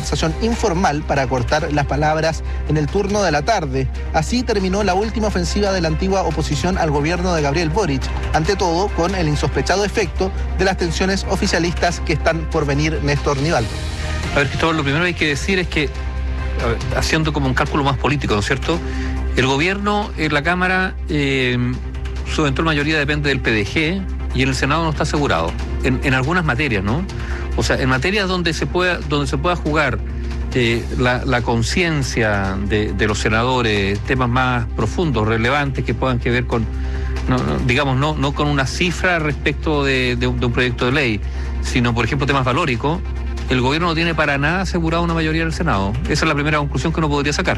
conversación informal para cortar las palabras en el turno de la tarde. Así terminó la última ofensiva de la antigua oposición al gobierno de Gabriel Boric, ante todo con el insospechado efecto de las tensiones oficialistas que están por venir. Néstor Nivaldo. A ver, Cristóbal, lo primero que hay que decir es que, haciendo como un cálculo más político, ¿no es cierto?, el gobierno en la Cámara, su eventual mayoría depende del PDG, y en el Senado no está asegurado, en algunas materias, ¿no? O sea, en materias donde se pueda jugar la conciencia de los senadores, temas más profundos, relevantes, que puedan que ver con, no con una cifra respecto de un proyecto de ley, sino, por ejemplo, temas valóricos, el gobierno no tiene para nada asegurado una mayoría del Senado. Esa es la primera conclusión que uno podría sacar.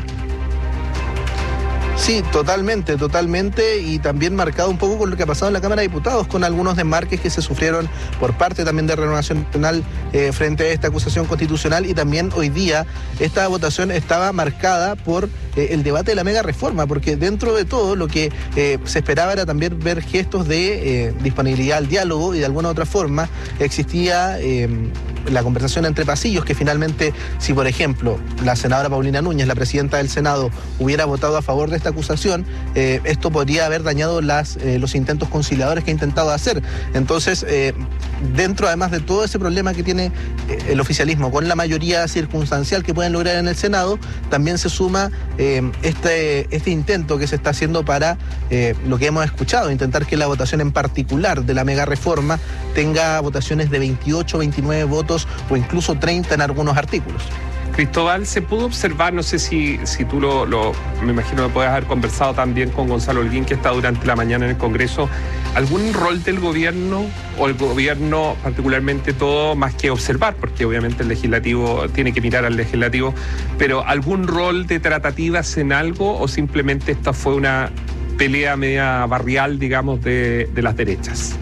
Sí, totalmente, y también marcado un poco con lo que ha pasado en la Cámara de Diputados, con algunos desmarques que se sufrieron por parte también de Renovación Nacional frente a esta acusación constitucional, y también hoy día esta votación estaba marcada por el debate de la mega reforma, porque dentro de todo lo que se esperaba era también ver gestos de disponibilidad al diálogo, y de alguna u otra forma existía la conversación entre pasillos, que finalmente, si por ejemplo la senadora Paulina Núñez, la presidenta del Senado, hubiera votado a favor de esta acusación, esto podría haber dañado los intentos conciliadores que ha intentado hacer. Entonces, dentro además de todo ese problema que tiene el oficialismo con la mayoría circunstancial que pueden lograr en el Senado, también se suma este intento que se está haciendo para lo que hemos escuchado, intentar que la votación en particular de la mega reforma tenga votaciones de 28, 29 votos o incluso 30 en algunos artículos. Cristóbal, se pudo observar, no sé si tú me imagino que puedes haber conversado también con Gonzalo Holguín, que está durante la mañana en el Congreso, algún rol del gobierno, o el gobierno particularmente todo, más que observar, porque obviamente el legislativo tiene que mirar al legislativo, pero algún rol de tratativas en algo, o simplemente esta fue una pelea media barrial, digamos, de las derechas?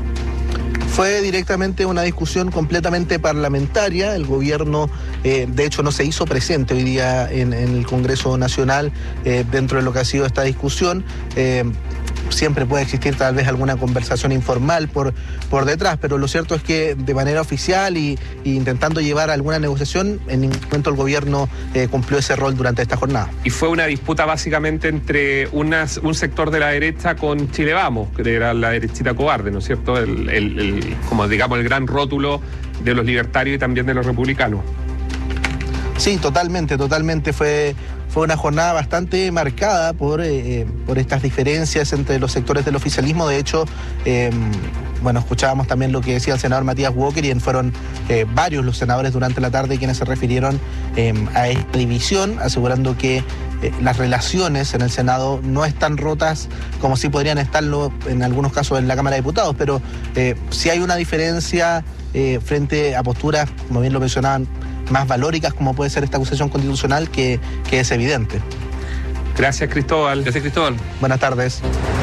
Fue directamente una discusión completamente parlamentaria. El gobierno, de hecho, no se hizo presente hoy día en el Congreso Nacional dentro de lo que ha sido esta discusión. Siempre puede existir tal vez alguna conversación informal por detrás, pero lo cierto es que de manera oficial y intentando llevar alguna negociación, en ningún momento el gobierno cumplió ese rol durante esta jornada. Y fue una disputa básicamente entre un sector de la derecha con Chile Vamos, que era la derechita cobarde, ¿no es cierto? Como digamos el gran rótulo de los libertarios y también de los republicanos. Sí, totalmente. Fue una jornada bastante marcada por estas diferencias entre los sectores del oficialismo. De hecho, escuchábamos también lo que decía el senador Matías Walker, y fueron varios los senadores durante la tarde quienes se refirieron a esta división, asegurando que las relaciones en el Senado no están rotas como sí podrían estarlo en algunos casos en la Cámara de Diputados, pero sí hay una diferencia frente a posturas, como bien lo mencionaban, más valóricas, como puede ser esta acusación constitucional, que es evidente. Gracias, Cristóbal. Buenas tardes.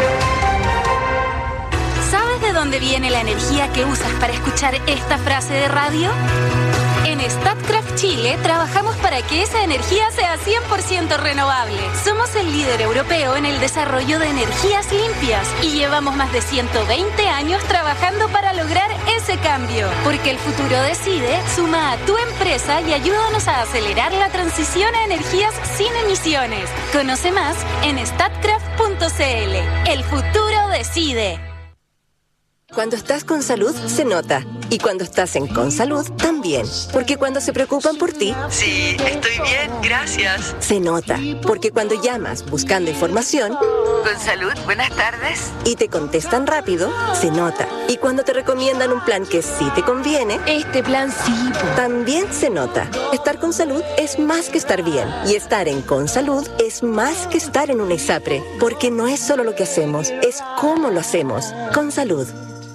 ¿Sabes de dónde viene la energía que usas para escuchar esta frase de radio? En Statkraft Chile trabajamos para que esa energía sea 100% renovable. Somos el líder europeo en el desarrollo de energías limpias y llevamos más de 120 años trabajando para lograr ese cambio. Porque el futuro decide, suma a tu empresa y ayúdanos a acelerar la transición a energías sin emisiones. Conoce más en statkraft.cl. El futuro decide. Cuando estás con salud, se nota. Y cuando estás en Consalud, también. Porque cuando se preocupan por ti... Sí, estoy bien, gracias. Se nota. Porque cuando llamas buscando información... Consalud, buenas tardes. Y te contestan rápido, se nota. Y cuando te recomiendan un plan que sí te conviene... Este plan sí. También se nota. Estar con salud es más que estar bien. Y estar en Consalud es más que estar en un ISAPRE. Porque no es solo lo que hacemos, es cómo lo hacemos. Consalud.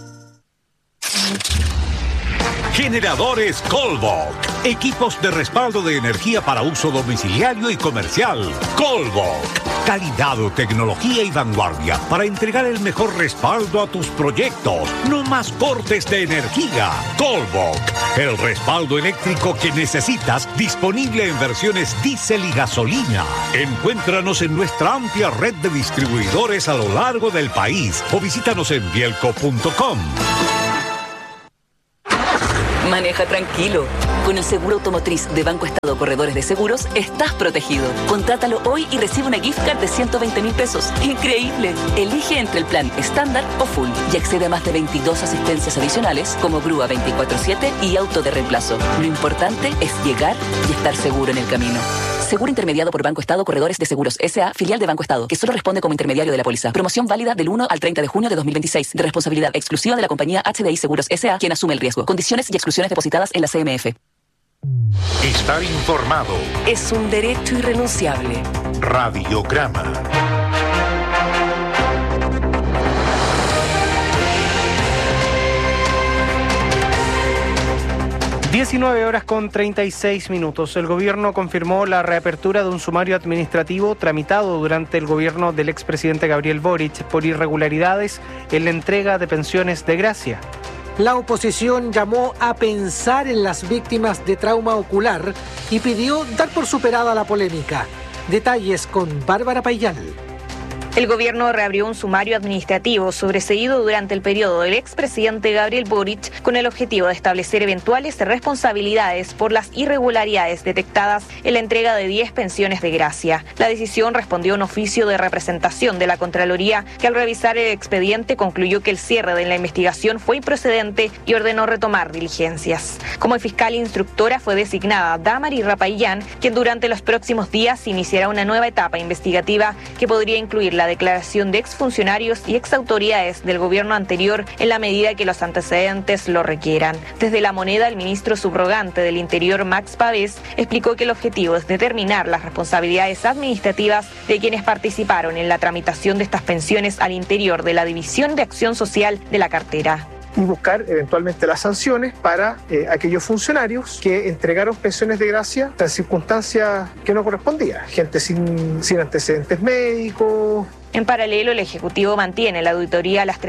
Generadores Colbok. Equipos de respaldo de energía para uso domiciliario y comercial. Colbok. Calidad, tecnología y vanguardia para entregar el mejor respaldo a tus proyectos. No más cortes de energía. Colbok. El respaldo eléctrico que necesitas, disponible en versiones diésel y gasolina. Encuéntranos en nuestra amplia red de distribuidores a lo largo del país o visítanos en bielco.com. Maneja tranquilo. Con el seguro automotriz de Banco Estado Corredores de Seguros, estás protegido. Contrátalo hoy y recibe una gift card de 120.000 pesos. ¡Increíble! Elige entre el plan estándar o full y accede a más de 22 asistencias adicionales como grúa 24/7 y auto de reemplazo. Lo importante es llegar y estar seguro en el camino. Seguro intermediado por Banco Estado Corredores de Seguros S.A., filial de Banco Estado, que solo responde como intermediario de la póliza. Promoción válida del 1 al 30 de junio de 2026, de responsabilidad exclusiva de la compañía HDI Seguros S.A., quien asume el riesgo. Condiciones y exclusiones depositadas en la CMF. Estar informado. Es un derecho irrenunciable. Radiograma. (19:36). El gobierno confirmó la reapertura de un sumario administrativo tramitado durante el gobierno del expresidente Gabriel Boric por irregularidades en la entrega de pensiones de gracia. La oposición llamó a pensar en las víctimas de trauma ocular y pidió dar por superada la polémica. Detalles con Bárbara Payán. El gobierno reabrió un sumario administrativo sobreseído durante el periodo del expresidente Gabriel Boric con el objetivo de establecer eventuales responsabilidades por las irregularidades detectadas en la entrega de 10 pensiones de gracia. La decisión respondió a un oficio de representación de la Contraloría que al revisar el expediente concluyó que el cierre de la investigación fue improcedente y ordenó retomar diligencias. Como fiscal instructora fue designada Damari Rapayán, quien durante los próximos días iniciará una nueva etapa investigativa que podría incluir la declaración de exfuncionarios y exautoridades del gobierno anterior en la medida que los antecedentes lo requieran. Desde La Moneda, el ministro subrogante del Interior, Max Pavés, explicó que el objetivo es determinar las responsabilidades administrativas de quienes participaron en la tramitación de estas pensiones al interior de la División de Acción Social de la cartera. Y buscar eventualmente las sanciones para aquellos funcionarios que entregaron pensiones de gracia en circunstancias que no correspondían. Gente sin antecedentes médicos. En paralelo, el Ejecutivo mantiene la auditoría a las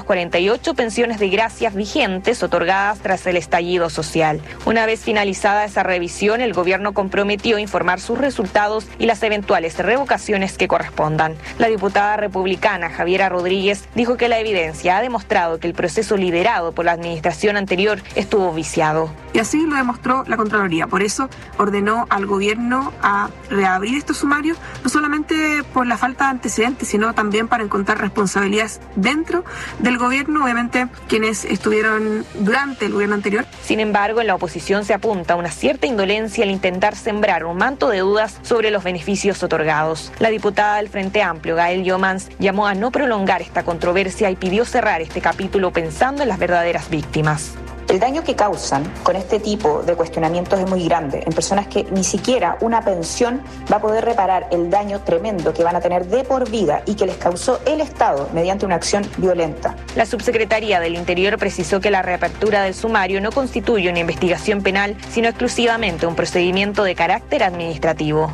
348 pensiones de gracias vigentes otorgadas tras el estallido social. Una vez finalizada esa revisión, el gobierno comprometió informar sus resultados y las eventuales revocaciones que correspondan. La diputada republicana Javiera Rodríguez dijo que la evidencia ha demostrado que el proceso liderado por la administración anterior estuvo viciado. Y así lo demostró la Contraloría. Por eso ordenó al gobierno a reabrir estos sumarios, no solamente por la falta de antecedentes, sino también para encontrar responsabilidades dentro del gobierno, obviamente quienes estuvieron durante el gobierno anterior. Sin embargo, en la oposición se apunta a una cierta indolencia al intentar sembrar un manto de dudas sobre los beneficios otorgados. La diputada del Frente Amplio, Gael Yomans, llamó a no prolongar esta controversia y pidió cerrar este capítulo pensando en las verdaderas víctimas. El daño que causan con este tipo de cuestionamientos es muy grande, en personas que ni siquiera una pensión va a poder reparar el daño tremendo que van a tener de por vida y que les causó el Estado mediante una acción violenta. La subsecretaría del Interior precisó que la reapertura del sumario no constituye una investigación penal, sino exclusivamente un procedimiento de carácter administrativo.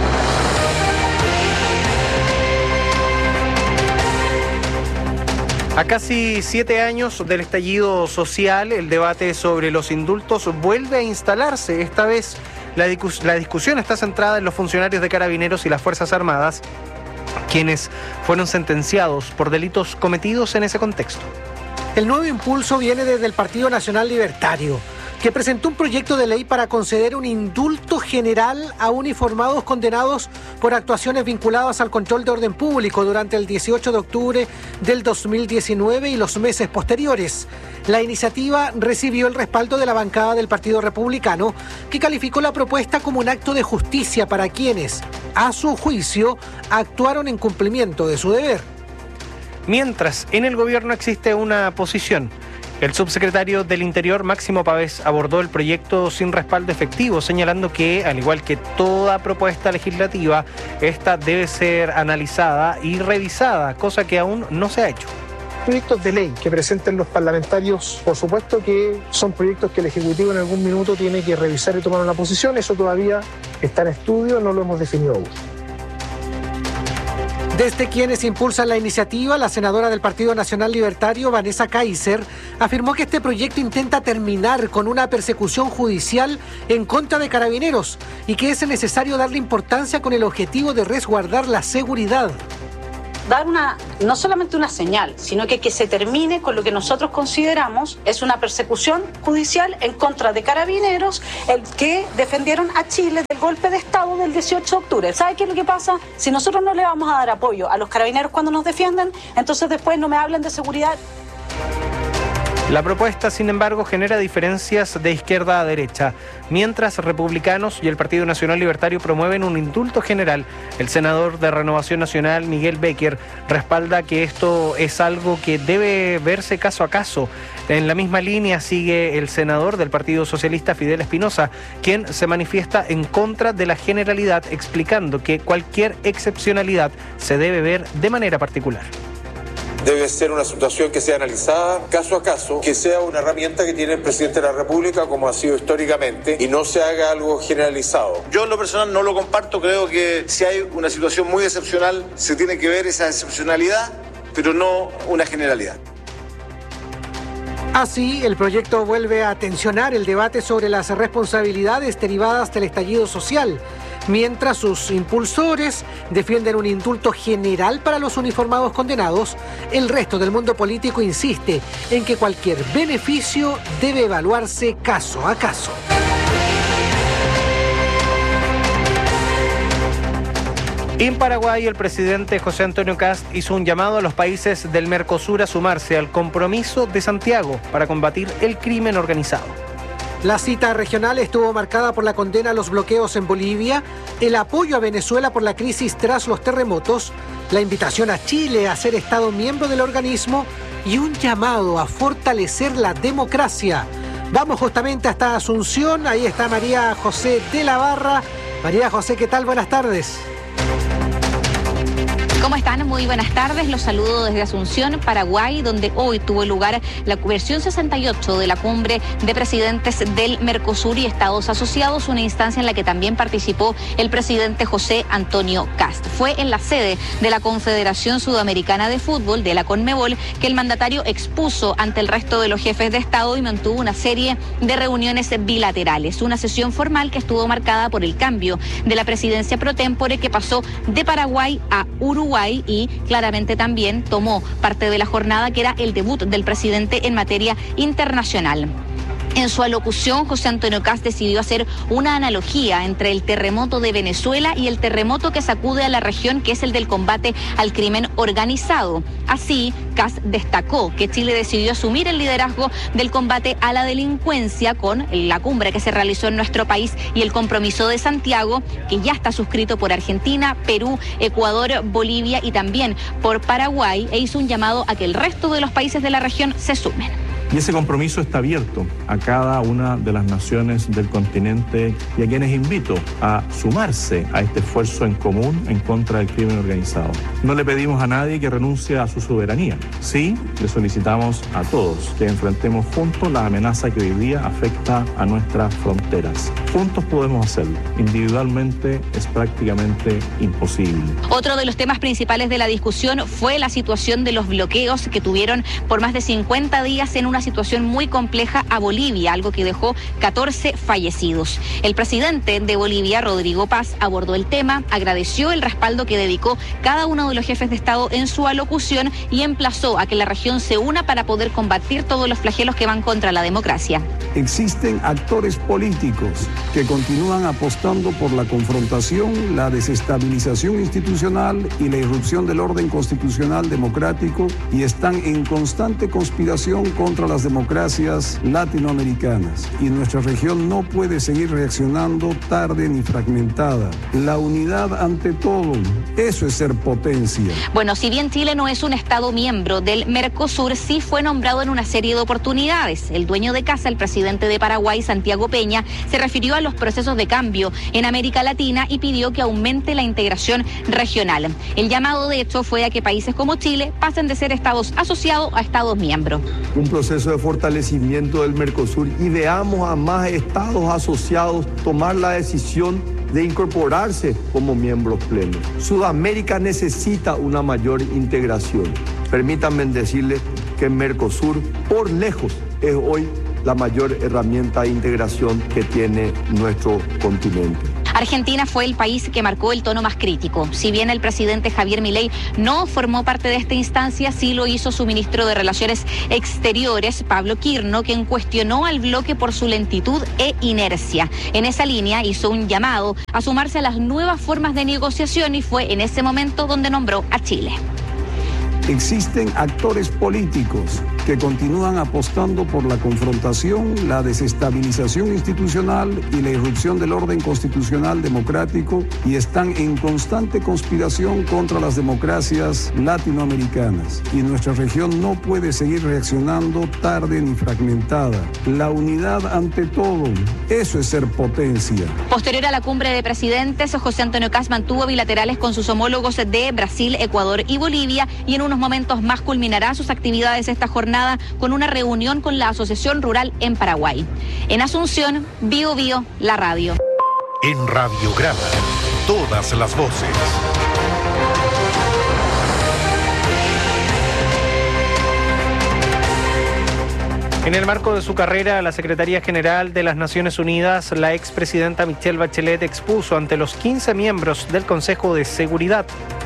A casi 7 años del estallido social, el debate sobre los indultos vuelve a instalarse. Esta vez la discusión está centrada en los funcionarios de Carabineros y las Fuerzas Armadas, quienes fueron sentenciados por delitos cometidos en ese contexto. El nuevo impulso viene desde el Partido Nacional Libertario, que presentó un proyecto de ley para conceder un indulto general a uniformados condenados por actuaciones vinculadas al control de orden público durante el 18 de octubre del 2019 y los meses posteriores. La iniciativa recibió el respaldo de la bancada del Partido Republicano, que calificó la propuesta como un acto de justicia para quienes, a su juicio, actuaron en cumplimiento de su deber. Mientras, en el gobierno existe una posición. El subsecretario del Interior, Máximo Pavés, abordó el proyecto sin respaldo efectivo, señalando que, al igual que toda propuesta legislativa, esta debe ser analizada y revisada, cosa que aún no se ha hecho. Proyectos de ley que presenten los parlamentarios, por supuesto que son proyectos que el Ejecutivo en algún minuto tiene que revisar y tomar una posición. Eso todavía está en estudio, no lo hemos definido aún. Desde quienes impulsan la iniciativa, la senadora del Partido Nacional Libertario, Vanessa Kaiser, afirmó que este proyecto intenta terminar con una persecución judicial en contra de Carabineros y que es necesario darle importancia con el objetivo de resguardar la seguridad. dar no solamente una señal, sino que se termine con lo que nosotros consideramos es una persecución judicial en contra de carabineros el que defendieron a Chile del golpe de Estado del 18 de octubre. ¿Sabe qué es lo que pasa? Si nosotros no le vamos a dar apoyo a los carabineros cuando nos defienden, entonces después no me hablen de seguridad. La propuesta, sin embargo, genera diferencias de izquierda a derecha. Mientras republicanos y el Partido Nacional Libertario promueven un indulto general, el senador de Renovación Nacional, Miguel Becker, respalda que esto es algo que debe verse caso a caso. En la misma línea sigue el senador del Partido Socialista, Fidel Espinosa, quien se manifiesta en contra de la generalidad, explicando que cualquier excepcionalidad se debe ver de manera particular. Debe ser una situación que sea analizada caso a caso, que sea una herramienta que tiene el presidente de la República, como ha sido históricamente, y no se haga algo generalizado. Yo en lo personal no lo comparto, creo que si hay una situación muy excepcional, se tiene que ver esa excepcionalidad, pero no una generalidad. Así, el proyecto vuelve a tensionar el debate sobre las responsabilidades derivadas del estallido social, mientras sus impulsores defienden un indulto general para los uniformados condenados. El resto del mundo político insiste en que cualquier beneficio debe evaluarse caso a caso. En Paraguay, el presidente José Antonio Kast hizo un llamado a los países del Mercosur a sumarse al compromiso de Santiago para combatir el crimen organizado. La cita regional estuvo marcada por la condena a los bloqueos en Bolivia, el apoyo a Venezuela por la crisis tras los terremotos, la invitación a Chile a ser Estado miembro del organismo y un llamado a fortalecer la democracia. Vamos justamente hasta Asunción, ahí está María José de la Barra. María José, ¿qué tal? Buenas tardes. ¿Cómo están? Muy buenas tardes. Los saludo desde Asunción, Paraguay, donde hoy tuvo lugar la versión 68 de la cumbre de presidentes del Mercosur y Estados Asociados, una instancia en la que también participó el presidente José Antonio Kast. Fue en la sede de la Confederación Sudamericana de Fútbol, de la Conmebol, que el mandatario expuso ante el resto de los jefes de Estado y mantuvo una serie de reuniones bilaterales. Una sesión formal que estuvo marcada por el cambio de la presidencia pro tempore, que pasó de Paraguay a Uruguay, y claramente también tomó parte de la jornada que era el debut del presidente en materia internacional. En su alocución, José Antonio Kast decidió hacer una analogía entre el terremoto de Venezuela y el terremoto que sacude a la región, que es el del combate al crimen organizado. Así, Kast destacó que Chile decidió asumir el liderazgo del combate a la delincuencia con la cumbre que se realizó en nuestro país y el compromiso de Santiago, que ya está suscrito por Argentina, Perú, Ecuador, Bolivia y también por Paraguay, e hizo un llamado a que el resto de los países de la región se sumen. Y ese compromiso está abierto a cada una de las naciones del continente y a quienes invito a sumarse a este esfuerzo en común en contra del crimen organizado. No le pedimos a nadie que renuncie a su soberanía. Sí, le solicitamos a todos que enfrentemos juntos la amenaza que hoy día afecta a nuestras fronteras. Juntos podemos hacerlo. Individualmente es prácticamente imposible. Otro de los temas principales de la discusión fue la situación de los bloqueos que tuvieron por más de 50 días en una situación muy compleja a Bolivia, algo que dejó 14 fallecidos. El presidente de Bolivia, Rodrigo Paz, abordó el tema, agradeció el respaldo que dedicó cada uno de los jefes de Estado en su alocución y emplazó a que la región se una para poder combatir todos los flagelos que van contra la democracia. Existen actores políticos que continúan apostando por la confrontación, la desestabilización institucional y la irrupción del orden constitucional democrático y están en constante conspiración contra las democracias latinoamericanas. Y nuestra región no puede seguir reaccionando tarde ni fragmentada. La unidad ante todo, eso es ser potencia. Bueno, si bien Chile no es un Estado miembro del Mercosur, sí fue nombrado en una serie de oportunidades. El dueño de casa, el presidente de Paraguay, Santiago Peña, se refirió a los procesos de cambio en América Latina y pidió que aumente la integración regional. El llamado, de hecho, fue a que países como Chile pasen de ser Estados asociados a Estados miembros. Un proceso de fortalecimiento del Mercosur y veamos a más estados asociados tomar la decisión de incorporarse como miembros plenos. Sudamérica necesita una mayor integración. Permítanme decirles que Mercosur, por lejos, es hoy la mayor herramienta de integración que tiene nuestro continente. Argentina fue el país que marcó el tono más crítico. Si bien el presidente Javier Milei no formó parte de esta instancia, sí lo hizo su ministro de Relaciones Exteriores, Pablo Quirno, quien cuestionó al bloque por su lentitud e inercia. En esa línea hizo un llamado a sumarse a las nuevas formas de negociación y fue en ese momento donde nombró a Chile. Existen actores políticos que continúan apostando por la confrontación, la desestabilización institucional y la irrupción del orden constitucional democrático y están en constante conspiración contra las democracias latinoamericanas. Y nuestra región no puede seguir reaccionando tarde ni fragmentada. La unidad ante todo, eso es ser potencia. Posterior a la cumbre de presidentes, José Antonio Kast mantuvo bilaterales con sus homólogos de Brasil, Ecuador y Bolivia, y en unos momentos más culminará sus actividades esta jornada con una reunión con la Asociación Rural en Paraguay. En Asunción, Bio Bio, la radio. En Radiograma, todas las voces. En el marco de su carrera a la Secretaría General de las Naciones Unidas, la expresidenta Michelle Bachelet expuso ante los 15 miembros del Consejo de Seguridad.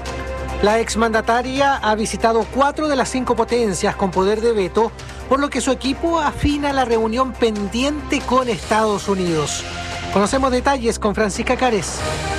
La exmandataria ha visitado 4 de las 5 potencias con poder de veto, por lo que su equipo afina la reunión pendiente con Estados Unidos. Conocemos detalles con Francisca Cárez.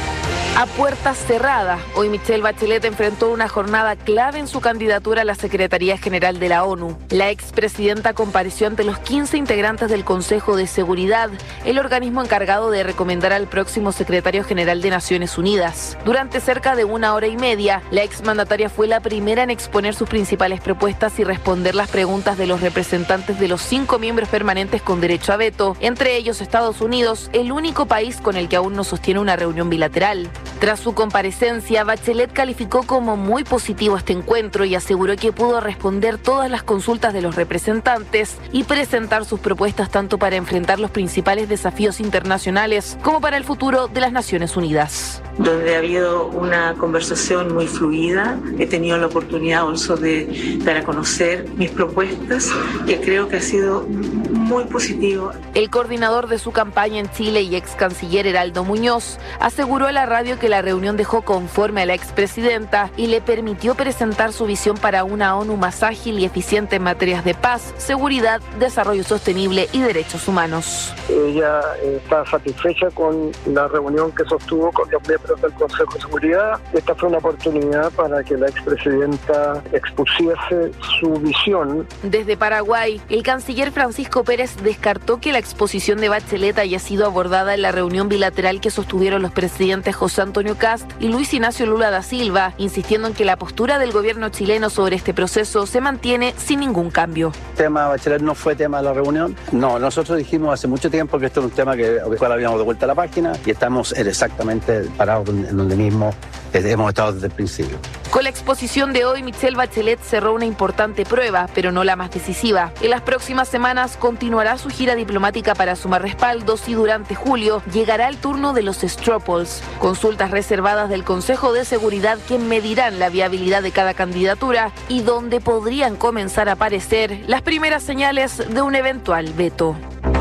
A puertas cerradas, hoy Michelle Bachelet enfrentó una jornada clave en su candidatura a la Secretaría General de la ONU. La expresidenta compareció ante los 15 integrantes del Consejo de Seguridad, el organismo encargado de recomendar al próximo secretario general de Naciones Unidas. Durante cerca de 1 hora y media, la exmandataria fue la primera en exponer sus principales propuestas y responder las preguntas de los representantes de los 5 miembros permanentes con derecho a veto, entre ellos Estados Unidos, el único país con el que aún no sostiene una reunión bilateral. Tras su comparecencia, Bachelet calificó como muy positivo este encuentro y aseguró que pudo responder todas las consultas de los representantes y presentar sus propuestas tanto para enfrentar los principales desafíos internacionales como para el futuro de las Naciones Unidas. Donde ha habido una conversación muy fluida, he tenido la oportunidad also de dar a conocer mis propuestas, que creo que ha sido muy positivo. El coordinador de su campaña en Chile y ex canciller Heraldo Muñoz aseguró a la radio que la reunión dejó conforme a la expresidenta y le permitió presentar su visión para una ONU más ágil y eficiente en materias de paz, seguridad, desarrollo sostenible y derechos humanos. Ella está satisfecha con la reunión que sostuvo con los miembros del Consejo de Seguridad. Esta fue una oportunidad para que la expresidenta expusiese su visión. Desde Paraguay, el canciller Francisco Pérez descartó que la exposición de Bachelet haya sido abordada en la reunión bilateral que sostuvieron los presidentes José Antonio Kast y Luis Ignacio Lula da Silva, insistiendo en que la postura del gobierno chileno sobre este proceso se mantiene sin ningún cambio. El tema Bachelet no fue tema de la reunión. No, nosotros dijimos hace mucho tiempo que esto es un tema que habíamos de vuelta a la página y estamos exactamente parados en donde mismo hemos estado desde el principio. Con la exposición de hoy, Michelle Bachelet cerró una importante prueba, pero no la más decisiva. En las próximas semanas continuará su gira diplomática para sumar respaldos y durante julio llegará el turno de los straw polls, consultas reservadas del Consejo de Seguridad que medirán la viabilidad de cada candidatura y donde podrían comenzar a aparecer las primeras señales de un eventual veto.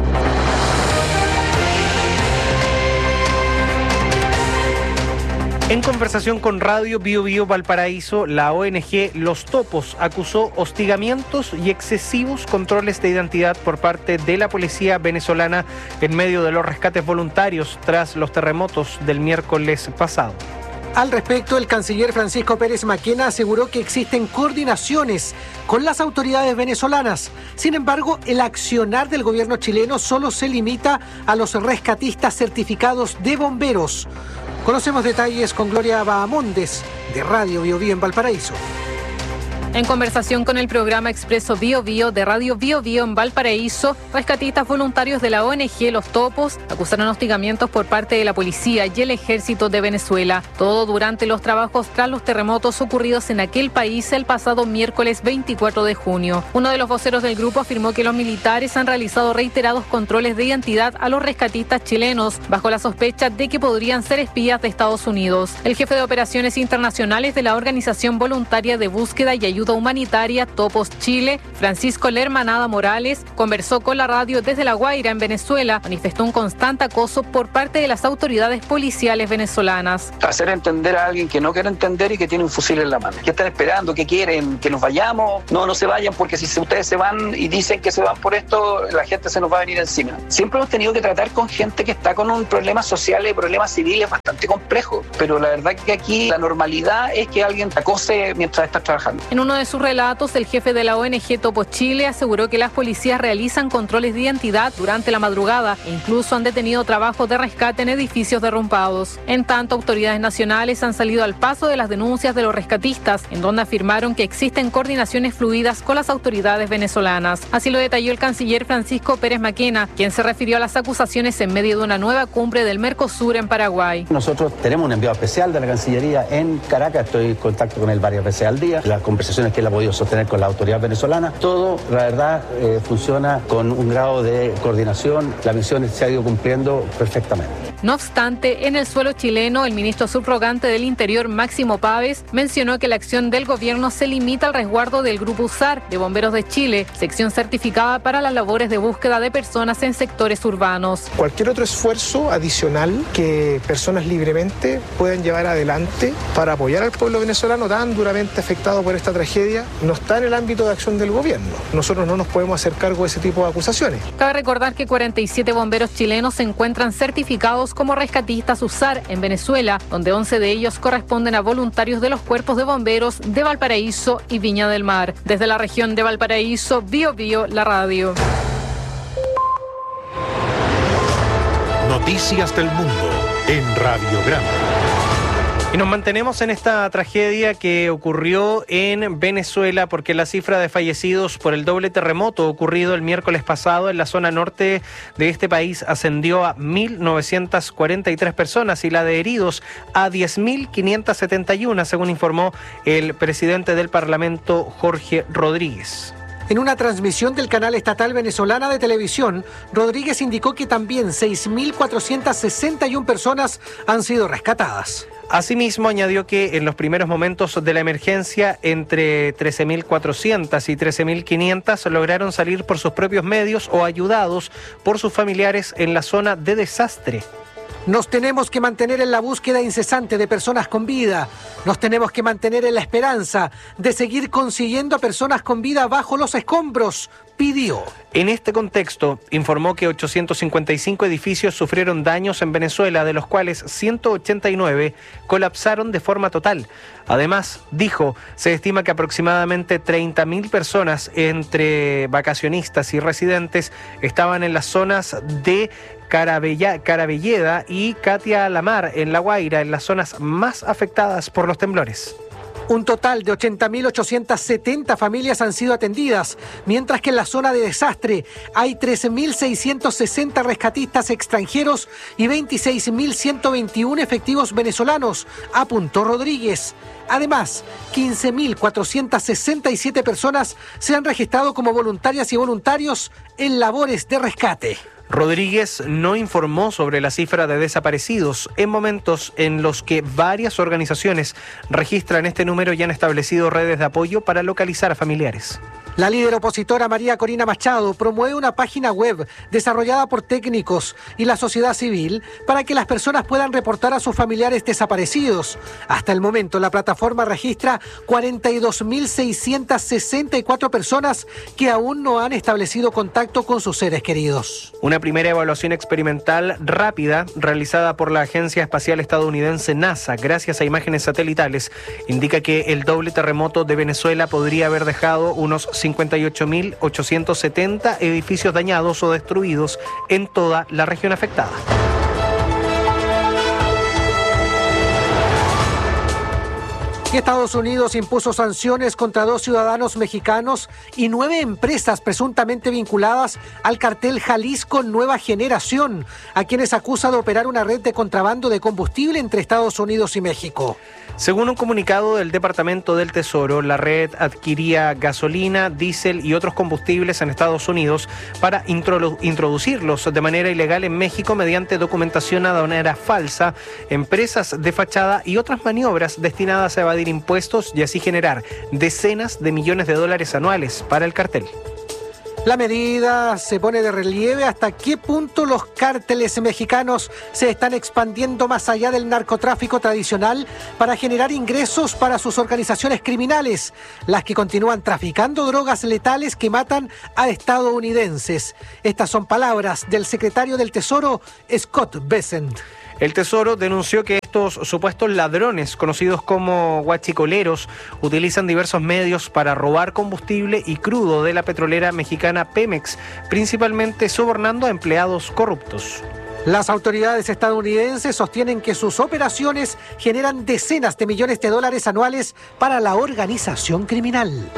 En conversación con Radio Bio Bio Valparaíso, la ONG Los Topos acusó hostigamientos y excesivos controles de identidad por parte de la policía venezolana en medio de los rescates voluntarios tras los terremotos del miércoles pasado. Al respecto, el canciller Francisco Pérez Maquena aseguró que existen coordinaciones con las autoridades venezolanas. Sin embargo, el accionar del gobierno chileno solo se limita a los rescatistas certificados de bomberos. Conocemos detalles con Gloria Bahamondes, de Radio Bio Bio en Valparaíso. En conversación con el programa Expreso Bio Bio de Radio Bio Bio en Valparaíso, rescatistas voluntarios de la ONG Los Topos acusaron hostigamientos por parte de la policía y el ejército de Venezuela. Todo durante los trabajos tras los terremotos ocurridos en aquel país el pasado miércoles 24 de junio. Uno de los voceros del grupo afirmó que los militares han realizado reiterados controles de identidad a los rescatistas chilenos, bajo la sospecha de que podrían ser espías de Estados Unidos. El jefe de operaciones internacionales de la Organización Voluntaria de Búsqueda y Ayuda Ayuda Humanitaria Topos Chile, Francisco Lermanada Morales, conversó con la radio desde La Guaira, en Venezuela. Manifestó un constante acoso por parte de las autoridades policiales venezolanas. Hacer entender a alguien que no quiere entender y que tiene un fusil en la mano. ¿Qué están esperando? ¿Qué quieren? ¿Que nos vayamos? No se vayan, porque si ustedes se van y dicen que se van por esto, la gente se nos va a venir encima. Siempre hemos tenido que tratar con gente que está con un problema social y problemas civiles bastante complejo, pero la verdad que aquí la normalidad es que alguien te acose mientras estás trabajando. En uno de sus relatos, el jefe de la ONG Topos Chile aseguró que las policías realizan controles de identidad durante la madrugada e incluso han detenido trabajos de rescate en edificios derrumbados. En tanto, autoridades nacionales han salido al paso de las denuncias de los rescatistas, en donde afirmaron que existen coordinaciones fluidas con las autoridades venezolanas. Así lo detalló el canciller Francisco Pérez Maquena, quien se refirió a las acusaciones en medio de una nueva cumbre del Mercosur en Paraguay. Nosotros tenemos un enviado especial de la Cancillería en Caracas, estoy en contacto con él varias veces al día, las conversaciones que él ha podido sostener con la autoridad venezolana, todo, la verdad, funciona con un grado de coordinación, la misión se ha ido cumpliendo perfectamente. No obstante, en el suelo chileno, el ministro subrogante del Interior, Máximo Páez, mencionó que la acción del gobierno se limita al resguardo del Grupo USAR de Bomberos de Chile, sección certificada para las labores de búsqueda de personas en sectores urbanos. Cualquier otro esfuerzo adicional que personas libremente puedan llevar adelante para apoyar al pueblo venezolano tan duramente afectado por esta tragedia no está en el ámbito de acción del gobierno. Nosotros no nos podemos hacer cargo de ese tipo de acusaciones. Cabe recordar que 47 bomberos chilenos se encuentran certificados como rescatistas USAR en Venezuela, donde 11 de ellos corresponden a voluntarios de los cuerpos de bomberos de Valparaíso y Viña del Mar. Desde la región de Valparaíso, Bio, la radio. Noticias del mundo en Radiograma. Y nos mantenemos en esta tragedia que ocurrió en Venezuela, porque la cifra de fallecidos por el doble terremoto ocurrido el miércoles pasado en la zona norte de este país ascendió a 1.943 personas y la de heridos a 10.571, según informó el presidente del Parlamento, Jorge Rodríguez. En una transmisión del canal estatal venezolana de televisión, Rodríguez indicó que también 6.461 personas han sido rescatadas. Asimismo, añadió que en los primeros momentos de la emergencia, entre 13.400 y 13.500 lograron salir por sus propios medios o ayudados por sus familiares en la zona de desastre. Nos tenemos que mantener en la búsqueda incesante de personas con vida. Nos tenemos que mantener en la esperanza de seguir consiguiendo a personas con vida bajo los escombros, pidió. En este contexto, informó que 855 edificios sufrieron daños en Venezuela, de los cuales 189 colapsaron de forma total. Además, dijo, se estima que aproximadamente 30.000 personas, entre vacacionistas y residentes, estaban en las zonas de Carabelleda y Catia Lamar, en La Guaira, en las zonas más afectadas por los temblores. Un total de 80.870 familias han sido atendidas, mientras que en la zona de desastre hay 13.660 rescatistas extranjeros y 26.121 efectivos venezolanos, apuntó Rodríguez. Además, 15.467 personas se han registrado como voluntarias y voluntarios en labores de rescate. Rodríguez no informó sobre la cifra de desaparecidos en momentos en los que varias organizaciones registran este número y han establecido redes de apoyo para localizar a familiares. La líder opositora María Corina Machado promueve una página web desarrollada por técnicos y la sociedad civil para que las personas puedan reportar a sus familiares desaparecidos. Hasta el momento, la plataforma registra 42.664 personas que aún no han establecido contacto con sus seres queridos. Una primera evaluación experimental rápida realizada por la Agencia Espacial Estadounidense NASA, gracias a imágenes satelitales, indica que el doble terremoto de Venezuela podría haber dejado unos 58.870 edificios dañados o destruidos en toda la región afectada. Y Estados Unidos impuso sanciones contra 2 ciudadanos mexicanos y 9 empresas presuntamente vinculadas al cartel Jalisco Nueva Generación, a quienes acusa de operar una red de contrabando de combustible entre Estados Unidos y México. Según un comunicado del Departamento del Tesoro, la red adquiría gasolina, diésel y otros combustibles en Estados Unidos para introducirlos de manera ilegal en México mediante documentación aduanera falsa, empresas de fachada y otras maniobras destinadas a evadir evadir impuestos y así generar decenas de millones de dólares anuales para el cartel. La medida se pone de relieve hasta qué punto los cárteles mexicanos se están expandiendo más allá del narcotráfico tradicional para generar ingresos para sus organizaciones criminales, las que continúan traficando drogas letales que matan a estadounidenses. Estas son palabras del secretario del Tesoro, Scott Bessent. El Tesoro denunció que estos supuestos ladrones, conocidos como huachicoleros, utilizan diversos medios para robar combustible y crudo de la petrolera mexicana Pemex, principalmente sobornando a empleados corruptos. Las autoridades estadounidenses sostienen que sus operaciones generan decenas de millones de dólares anuales para la organización criminal.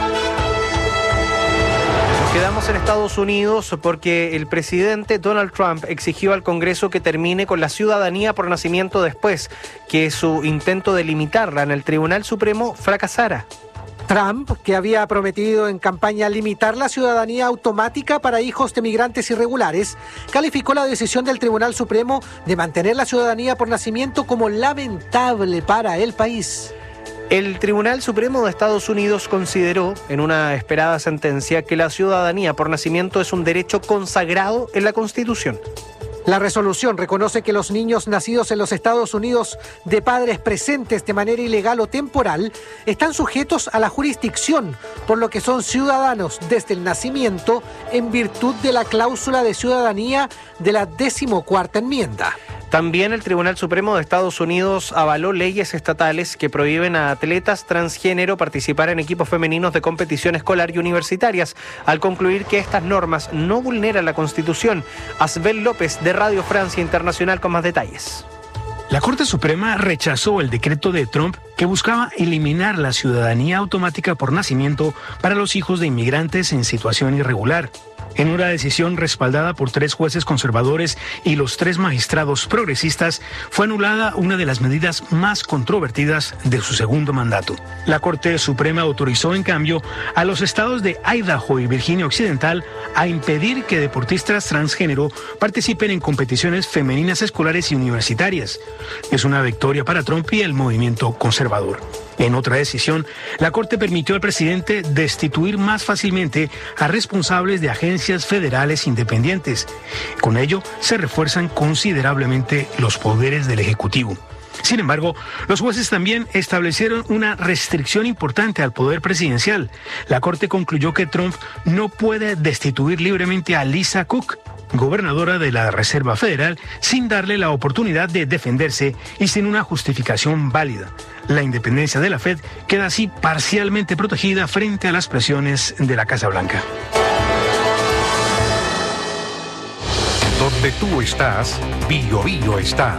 Quedamos en Estados Unidos porque el presidente Donald Trump exigió al Congreso que termine con la ciudadanía por nacimiento después que su intento de limitarla en el Tribunal Supremo fracasara. Trump, que había prometido en campaña limitar la ciudadanía automática para hijos de migrantes irregulares, calificó la decisión del Tribunal Supremo de mantener la ciudadanía por nacimiento como lamentable para el país. El Tribunal Supremo de Estados Unidos consideró, en una esperada sentencia, que la ciudadanía por nacimiento es un derecho consagrado en la Constitución. La resolución reconoce que los niños nacidos en los Estados Unidos de padres presentes de manera ilegal o temporal están sujetos a la jurisdicción, por lo que son ciudadanos desde el nacimiento en virtud de la cláusula de ciudadanía de la 14ª enmienda. También el Tribunal Supremo de Estados Unidos avaló leyes estatales que prohíben a atletas transgénero participar en equipos femeninos de competición escolar y universitarias, al concluir que estas normas no vulneran la Constitución. Asbel López, de Radio Francia Internacional, con más detalles. La Corte Suprema rechazó el decreto de Trump que buscaba eliminar la ciudadanía automática por nacimiento para los hijos de inmigrantes en situación irregular. En una decisión respaldada por 3 jueces conservadores y los 3 magistrados progresistas, fue anulada una de las medidas más controvertidas de su segundo mandato. La Corte Suprema autorizó, en cambio, a los estados de Idaho y Virginia Occidental a impedir que deportistas transgénero participen en competiciones femeninas escolares y universitarias. Es una victoria para Trump y el movimiento conservador. En otra decisión, la Corte permitió al presidente destituir más fácilmente a responsables de agencias federales independientes. Con ello, se refuerzan considerablemente los poderes del Ejecutivo. Sin embargo, los jueces también establecieron una restricción importante al poder presidencial. La Corte concluyó que Trump no puede destituir libremente a Lisa Cook, gobernadora de la Reserva Federal, sin darle la oportunidad de defenderse y sin una justificación válida. La independencia de la Fed queda así parcialmente protegida frente a las presiones de la Casa Blanca. Donde tú estás, Bio Bio está.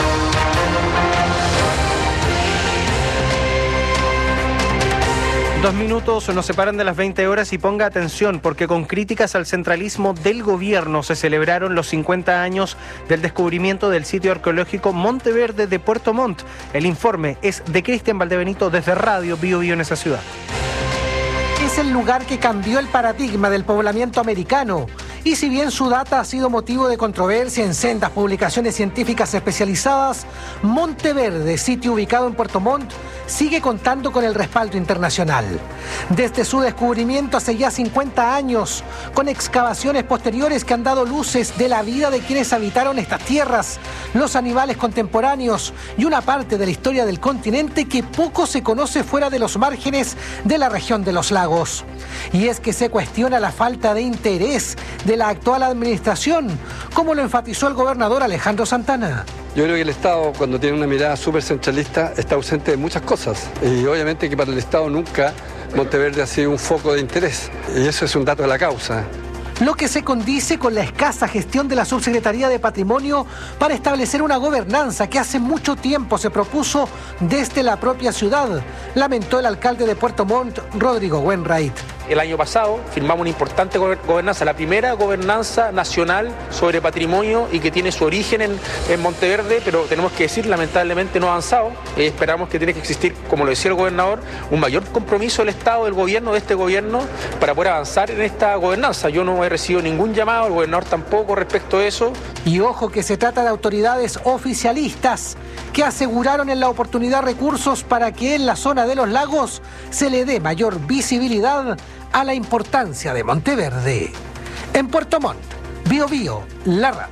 Dos minutos nos separan de las 20 horas y ponga atención porque con críticas al centralismo del gobierno se celebraron los 50 años del descubrimiento del sitio arqueológico Monteverde de Puerto Montt. El informe es de Cristian Valdebenito desde Radio Bio Bio en esa ciudad. Es el lugar que cambió el paradigma del poblamiento americano. Y si bien su data ha sido motivo de controversia en sendas publicaciones científicas especializadas, Monteverde, sitio ubicado en Puerto Montt, sigue contando con el respaldo internacional. Desde su descubrimiento hace ya 50 años, con excavaciones posteriores que han dado luces de la vida de quienes habitaron estas tierras, los animales contemporáneos y una parte de la historia del continente que poco se conoce fuera de los márgenes de la región de los lagos. Y es que se cuestiona la falta de interés de la actual administración, como lo enfatizó el gobernador Alejandro Santana. Yo creo que el Estado, cuando tiene una mirada súper centralista, está ausente de muchas cosas. Y obviamente que para el Estado nunca Monteverde ha sido un foco de interés. Y eso es un dato de la causa. Lo que se condice con la escasa gestión de la Subsecretaría de Patrimonio para establecer una gobernanza que hace mucho tiempo se propuso desde la propia ciudad, lamentó el alcalde de Puerto Montt, Rodrigo Wainwright. El año pasado firmamos una importante gobernanza, la primera gobernanza nacional sobre patrimonio y que tiene su origen en Monteverde, pero tenemos que decir, lamentablemente no ha avanzado. Esperamos que tiene que existir, como lo decía el gobernador, un mayor compromiso del Estado, del gobierno, de este gobierno, para poder avanzar en esta gobernanza. Yo no he recibido ningún llamado, el gobernador tampoco respecto de eso. Y ojo que se trata de autoridades oficialistas que aseguraron en la oportunidad recursos para que en la zona de los lagos se le dé mayor visibilidad a la importancia de Monteverde. En Puerto Montt, Bío Bío, la radio.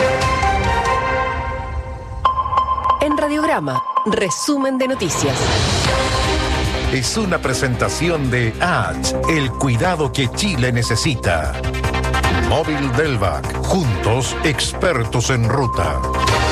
En Radiograma, resumen de noticias. Es una presentación de H, el cuidado que Chile necesita. Móvil Delvac, juntos expertos en ruta.